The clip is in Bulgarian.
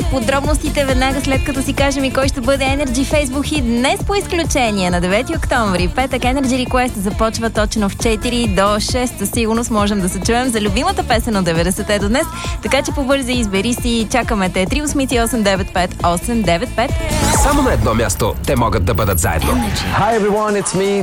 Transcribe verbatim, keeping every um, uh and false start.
подробностите веднага след като си кажем и кой ще бъде Energy Facebook и днес по изключение на девети октомври. Петък Energy Request започва точно в четири до шест. Със сигурност можем да се чуем за любимата песен от деветдесетте до днес. Така че побързи, избери си. Чакаме те. три осем осем девет пет осем девет пет. Само на едно място те могат да бъдат заедно. Hi everyone, it's me,